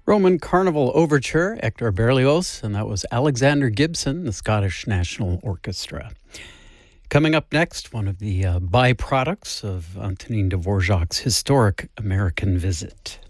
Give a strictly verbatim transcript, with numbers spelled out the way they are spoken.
Roman Carnival Overture, Hector Berlioz, and that was Alexander Gibson, the Scottish National Orchestra. Coming up next, one of the uh, byproducts of Antonin Dvorak's historic American visit.